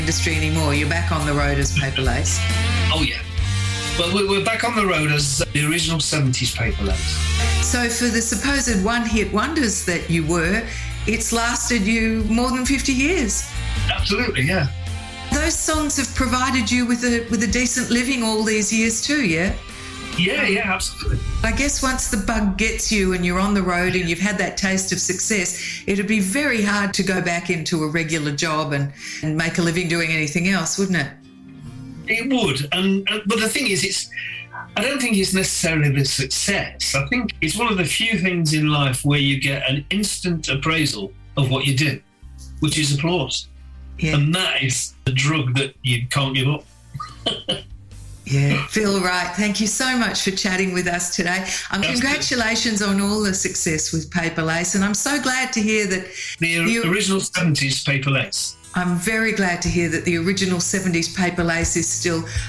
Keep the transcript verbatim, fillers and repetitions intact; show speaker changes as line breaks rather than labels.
industry anymore. You're back on the road as Paper Lace.
Oh, yeah. Well, we're back on the road as the original seventies Paper Lace.
So for the supposed one-hit wonders that you were, it's lasted you more than fifty years.
Absolutely, yeah.
Those songs have provided you with a with a decent living all these years too, yeah?
Yeah, yeah, absolutely.
I guess once the bug gets you and you're on the road and you've had that taste of success, it'd be very hard to go back into a regular job and, and make a living doing anything else, wouldn't it?
It would. And uh, but the thing is, it's I don't think it's necessarily the success. I think it's one of the few things in life where you get an instant appraisal of what you do, which is applause. Yeah. And that is the drug that you can't give up.
Yeah, Phil Wright, thank you so much for chatting with us today. Um, congratulations good. on all the success with Paper Lace, and I'm so glad to hear that...
The, the original seventies Paper Lace.
I'm very glad to hear that the original seventies Paper Lace is still